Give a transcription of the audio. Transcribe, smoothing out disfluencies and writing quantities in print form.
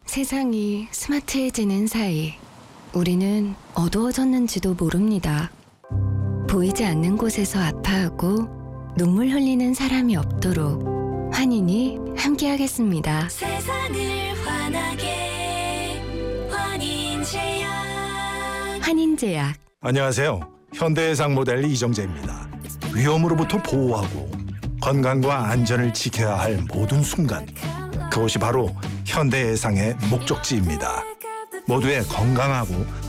세상이 스마트해지는 사이 우리는 어두워졌는지도 모릅니다. 보이지 않는 곳에서 아파하고 눈물 흘리는 사람이 없도록 환인이 함께하겠습니다. 세상을 환하게 환인제약. 환인제약. 안녕하세요. 현대해상 모델 이정재입니다. 위험으로부터 보호하고 건강과 안전을 지켜야 할 모든 순간, 그것이 바로 현대해상의 목적지입니다. 모두의 건강하고